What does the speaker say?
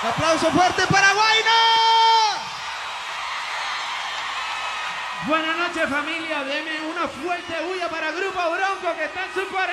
Aplauso fuerte para Guayna. Buenas noches, familia. Deme una fuerte bulla para Grupo Bronco, que está en su país.